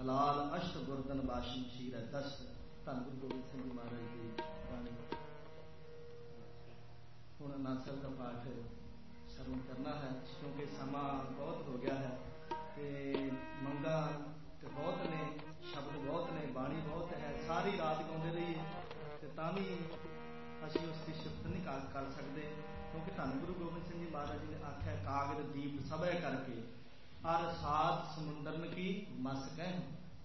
ਹਲਾਲ ਅਸ਼ਟ ਗੁਰਦਨ ਬਾਸ਼ਮ ਸ਼ੀਰ ਹੈ ਦਸ। ਧੰਨ ਗੁਰੂ ਗੋਬਿੰਦ ਸਿੰਘ ਜੀ ਮਹਾਰਾਜ ਦੀ ਬਾਣੀ। ਹੁਣ ਆਨੰਦ ਸਾਹਿਬ ਦਾ ਪਾਠ ਸ਼ਰਵਣ ਕਰਨਾ ਹੈ, ਕਿਉਂਕਿ ਸਮਾਂ ਬਹੁਤ ਹੋ ਗਿਆ ਹੈ ਤੇ ਮੰਗਾਂ ਤੇ ਬਹੁਤ ਨੇ, ਸ਼ਬਦ ਬਹੁਤ ਨੇ, ਬਾਣੀ ਬਹੁਤ ਹੈ। ਸਾਰੀ ਰਾਤ ਗਾਉਂਦੇ ਰਹੀਏ ਤੇ ਤਾਂ ਵੀ ਅਸੀਂ ਉਸ ਦੀ ਸਿਫਤ ਨਹੀਂ ਕਰ ਸਕਦੇ, ਕਿਉਂਕਿ ਧੰਨ ਗੁਰੂ ਗੋਬਿੰਦ ਸਿੰਘ ਜੀ ਮਹਾਰਾਜ ਜੀ ਨੇ ਆਖਿਆ ਕਾਗਜ਼ ਦੀਪ ਸਭੇ ਕਰਕੇ ਅਰ ਸਾਧ ਸਮੁੰਦਰਨ ਕੀ ਮਸ ਕਹਿ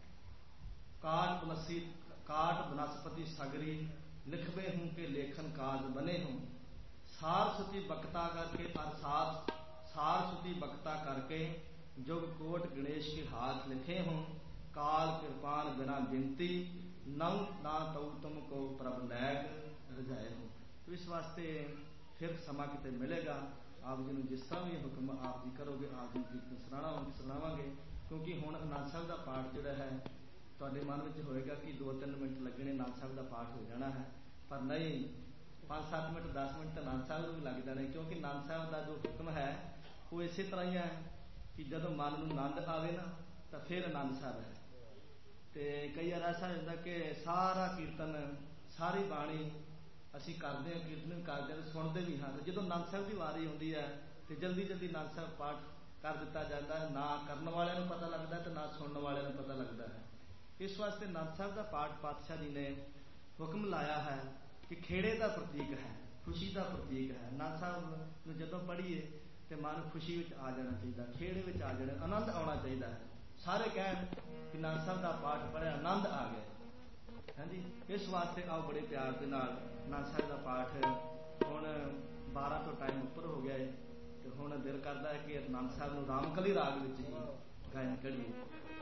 ਕਾਟ ਬਨਸਪਤੀ ਸਗਰੀ ਲਿਖਵੇ ਹੂੰ ਕੇ ਲੇਖਨ ਕਾਜ ਬਨੇ ਹੂੰ। ਸਾਰ ਸੁਤੀ ਬਖਤਾ ਕਰਕੇ ਅਰ ਸਾਰ ਸੁਤੀ ਬਖਤਾ करके जुग कोट गणेश के हाथ लिखे हों। काल कृपान बिना बिनती नव ना तऊ तुमको प्रभ लैक रजाए हो। तो इस वास्ते फिर समा किते मिलेगा, आप जी जिस तरह भी हुक्म आप जी करोगे आप जी कीर्तन सुनावांगे, क्योंकि हुण आनंद साहब का पाठ जिहड़ा है तुहाडे मन में होएगा कि 2-3 मिनट लगने आनंद साहब का पाठ हो जाना है, पर नहीं 5-7 मिनट 10 मिनट तो आनंद साहब भी लग जाने, क्योंकि आनंद साहब का जो हुक्म है वो इस तरह ही है कि जदों मन में आनंद आवे ना तो फिर आनंद साहब है। तो कई बार ऐसा होता कि सारा कीर्तन सारी बाणी असी करते हैं, कीर्तन भी करते हैं, सुनते भी हाँ, जो आनंद साहब की वारी आती है तो जल्दी जल्दी आनंद साहब पाठ कर दिता जाता है, ना करने वाले पता लगता है तो ना सुनने वाले पता लगता है। इस वास्ते आनंद साहब का पाठ पातशाह जी ने हुक्म लाया है कि खेड़े का प्रतीक है, खुशी का प्रतीक है। आनंद साहब जदों पढ़ीए तो मन खुशी आ जाना चाहिए, खेड़े में आ जाना, आनंद आना चाहिए है। सारे कहन कि आनंद साहब का पाठ पढ़िया आनंद आ गया। हाँ जी, इस वास्ते आओ बड़े प्यार के नाल आनंद साहब का पाठ हुण 12 तो टाइम उपर हो गया है, तो हुण दिल करता है कि आनंद साहब नूं रामकली राग विच ही गायन करिए।